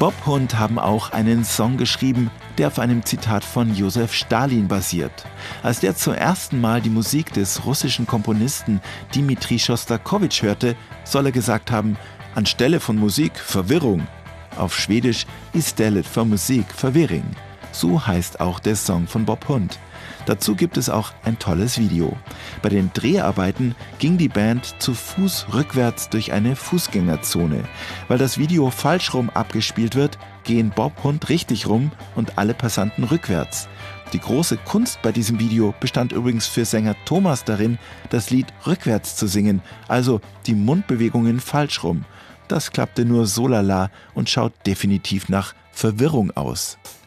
Bob Hund haben auch einen Song geschrieben, der auf einem Zitat von Josef Stalin basiert. Als der zum ersten Mal die Musik des russischen Komponisten Dmitri Schostakowitsch hörte, soll er gesagt haben: Anstelle von Musik Verwirrung. Auf Schwedisch istället för musik förvirring. So heißt auch der Song von Bob Hund. Dazu gibt es auch ein tolles Video. Bei den Dreharbeiten ging die Band zu Fuß rückwärts durch eine Fußgängerzone. Weil das Video falsch rum abgespielt wird, gehen Bob Hund richtig rum und alle Passanten rückwärts. Die große Kunst bei diesem Video bestand übrigens für Sänger Thomas darin, das Lied rückwärts zu singen, also die Mundbewegungen falsch rum. Das klappte nur so lala und schaut definitiv nach Verwirrung aus.